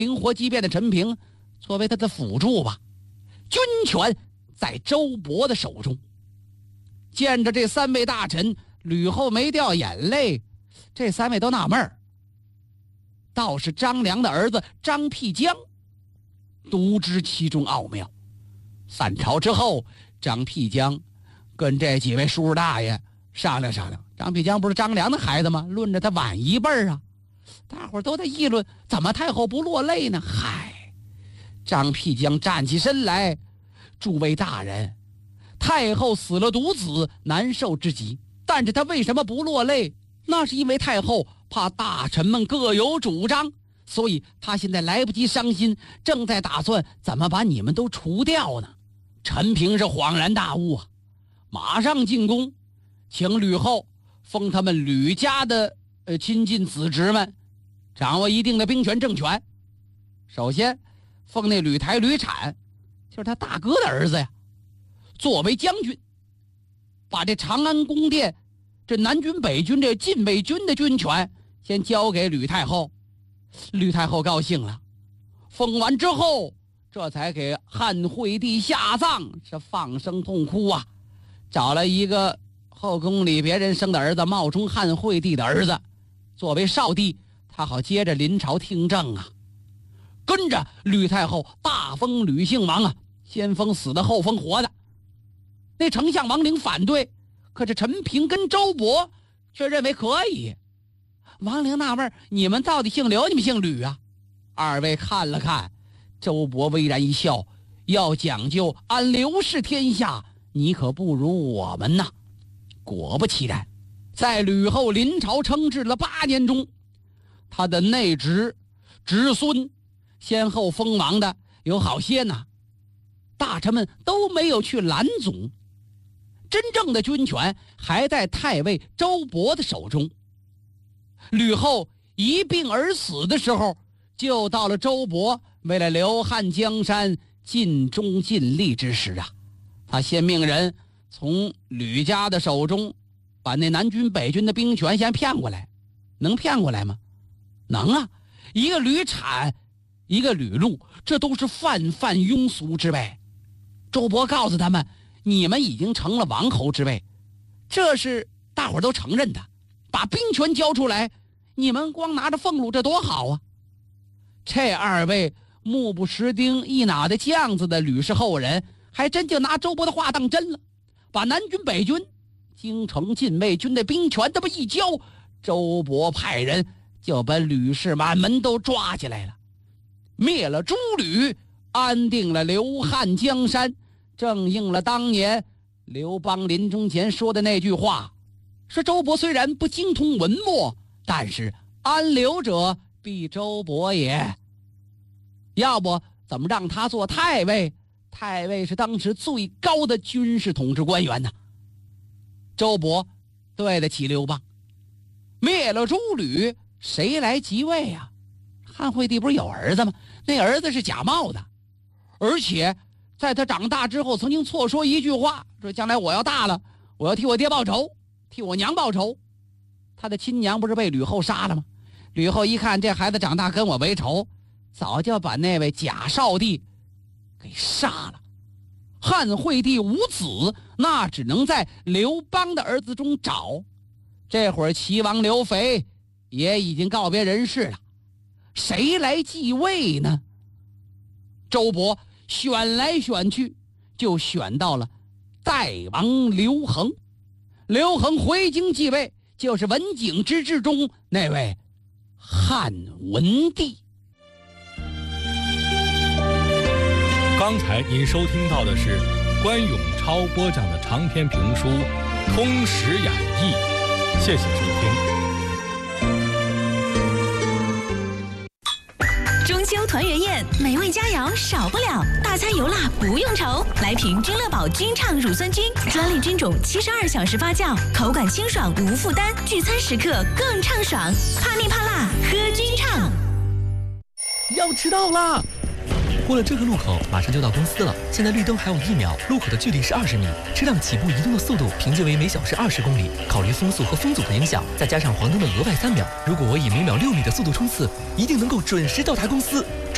灵活机变的陈平作为他的辅助吧。军权在周勃的手中。见着这3位大臣，吕后没掉眼泪，这3位都纳闷儿。倒是张良的儿子张辟疆独知其中奥妙。散朝之后，张辟疆跟这几位叔叔大爷商量商量。张辟疆不是张良的孩子吗？论着他晚一辈儿啊。大伙儿都在议论，怎么太后不落泪呢？嗨，张辟疆站起身来，诸位大人，太后死了独子，难受之极，但是他为什么不落泪？那是因为太后怕大臣们各有主张，所以他现在来不及伤心，正在打算怎么把你们都除掉呢。陈平是恍然大悟啊，马上进宫，请吕后封他们吕家的亲近子侄们掌握一定的兵权政权。首先封那吕台吕产，就是他大哥的儿子呀，作为将军，把这长安宫殿这南军北军这禁卫军的军权先交给吕太后。吕太后高兴了，封完之后这才给汉惠帝下葬，是放声痛哭啊。找了一个后宫里别人生的儿子，冒充汉惠帝的儿子作为少帝，他好接着临朝听政啊。跟着吕太后大封吕姓王啊，先封死的，后封活的。那丞相王陵反对，可是陈平跟周勃却认为可以。王陵纳闷，你们到底姓刘，你们姓吕啊？二位看了看，周勃微然一笑，要讲究安刘氏天下，你可不如我们呐。果不其然，在吕后临朝称制了8年中，他的内侄孙先后封王的有好些呢，大臣们都没有去拦阻，真正的军权还在太尉周勃的手中。吕后一病而死的时候，就到了周勃为了刘汉江山尽忠尽力之时啊。他先命人从吕家的手中把那南军北军的兵权先骗过来。能骗过来吗？能啊。一个吕产，一个吕禄，这都是泛泛庸俗之辈。周勃告诉他们，你们已经成了王侯之位，这是大伙儿都承认的，把兵权交出来，你们光拿着俸禄，这多好啊。这2位目不识丁一脑袋酱子的吕氏后人，还真就拿周勃的话当真了，把南军北军京城禁卫军的兵权这么一交，周勃派人就把吕氏满门都抓起来了，灭了诸吕，安定了刘汉江山，正应了当年刘邦临终前说的那句话，说周勃虽然不精通文墨，但是安刘者必周勃也。要不怎么让他做太尉？太尉是当时最高的军事统治官员呢。周勃对得起刘邦，灭了诸吕，谁来即位啊？汉惠帝不是有儿子吗？那儿子是假冒的，而且在他长大之后曾经错说一句话，说将来我要大了，我要替我爹报仇，替我娘报仇。他的亲娘不是被吕后杀了吗？吕后一看这孩子长大跟我为仇，早就把那位假少帝给杀了。汉惠帝无子，那只能在刘邦的儿子中找。这会儿齐王刘肥也已经告别人世了，谁来继位呢？周勃选来选去，就选到了代王刘恒。刘恒回京继位，就是文景之治中那位汉文帝。 刚才您收听到的是关永超播讲的长篇评书《通史演义》，谢谢收听。 中秋团圆宴，美味佳肴少不了，大餐油辣不用愁。来瓶君乐宝君畅乳酸菌，专利菌种，72小时发酵，口感清爽无负担，聚餐时刻更畅爽。怕腻怕辣，喝君畅。 要迟到啦！过了这个路口，马上就到公司了。现在绿灯还有1秒，路口的距离是20米，车辆起步移动的速度平均为每小时20公里。考虑风速和风阻的影响，再加上黄灯的额外3秒，如果我以每秒6米的速度冲刺，一定能够准时到达公司。